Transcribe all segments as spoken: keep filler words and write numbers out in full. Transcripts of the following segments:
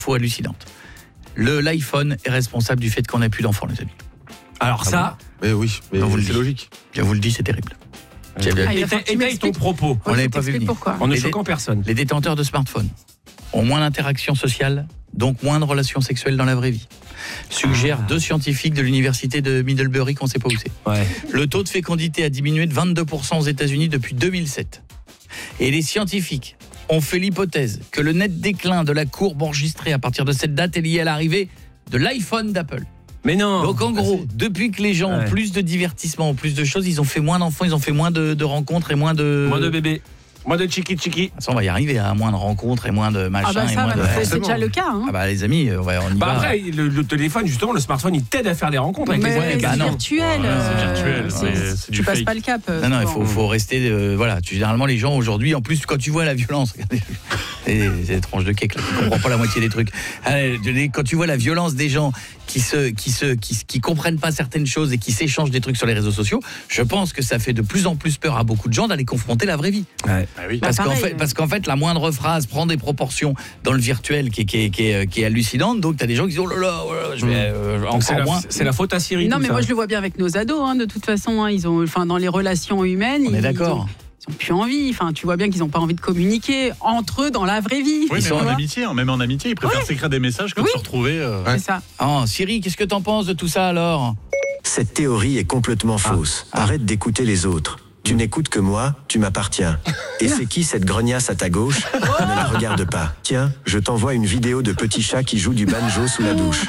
info hallucinante. Le, l'iPhone est responsable du fait qu'on n'a plus d'enfants, les amis. Alors ah ça, bon mais oui, mais non, vous c'est logique. Je vous le dis, c'est terrible. Ah, étaye ton propos. On l'avait pas vu venir. Pourquoi. En ne Les choquant dé- personne. Les détenteurs de smartphones ont moins d'interactions sociales, donc moins de relations sexuelles dans la vraie vie. Suggèrent Ah. deux scientifiques de l'université de Middlebury qu'on ne sait pas où c'est. Ouais. Le taux de fécondité a diminué de vingt-deux pour cent aux États-Unis depuis deux mille sept. Et les scientifiques ont fait l'hypothèse que le net déclin de la courbe enregistrée à partir de cette date est lié à l'arrivée de l'iPhone d'Apple. Mais non. Donc en gros, depuis que les gens Ouais. ont plus de divertissement, ont plus de choses, ils ont fait moins d'enfants, ils ont fait moins de, de rencontres et moins de... Moins de bébés. Moins de chiki chiki. Ça, on va y arriver à moins de rencontres et moins de machin. Ah bah et ça, moins bah, de... c'est forcément. déjà le cas. Hein. Ah bah les amis, on, va, on y Bah va. après, le, le téléphone, justement, le smartphone, il t'aide à faire des rencontres avec Mais les ouais, amis. bah c'est non. virtuel. Ouais, c'est euh, virtuel, c'est- ouais, c'est tu du passes fake. pas le cap. euh, Non, non, il souvent. faut, faut rester... euh, voilà, tu, généralement les gens aujourd'hui, en plus quand tu vois la violence, regardez, c'est c'est des tranches de cake là, qui comprend pas la moitié des trucs. Allez, quand tu vois la violence des gens qui se qui se qui, qui comprennent pas certaines choses et qui s'échangent des trucs sur les réseaux sociaux, je pense que ça fait de plus en plus peur à beaucoup de gens d'aller confronter la vraie vie. Ouais. Ah oui. Parce Bah, qu'en pareil, fait ouais. parce qu'en fait la moindre phrase prend des proportions dans le virtuel qui est qui est qui est, qui est hallucinante. Donc tu as des gens qui disent oh là là, oh là, je vais euh, Donc c'est encore la, moins. c'est la faute à Siri. Non, tout mais ça. moi je le vois bien avec nos ados. Hein, de toute façon, hein, ils ont, enfin, dans les relations humaines, On est ils, d'accord. Ils ont plus envie. Enfin, tu vois bien qu'ils n'ont pas envie de communiquer entre eux dans la vraie vie. Oui, tu même en vois. amitié, hein, même en amitié, ils préfèrent s'écrire des messages que de Oui. se retrouver. euh, C'est ça. Oh, Siri, qu'est-ce que t'en penses de tout ça alors? Cette théorie est complètement fausse. Arrête d'écouter les autres. Tu n'écoutes que moi, tu m'appartiens. Et c'est qui cette grognasse à ta gauche? Ne la regarde pas. Tiens, je t'envoie une vidéo de petit chat qui joue du banjo sous la douche.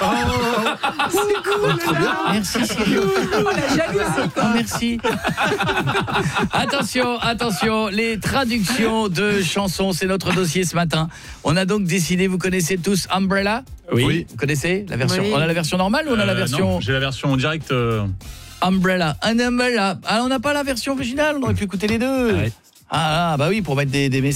Merci Siri. Oh, la jalousie. Ah, merci. Attention, attention, les traductions de chansons, c'est notre dossier ce matin. On a donc décidé, vous connaissez tous Umbrella? Oui. Oui. Vous connaissez la version? Oui. On a la version normale ou on a la euh, version non, j'ai la version directe. euh, Umbrella? Un Umbrella. Ah, on n'a pas la version originale, on aurait pu écouter les deux. Ouais. Ah, ah, bah oui, pour mettre des, des messages.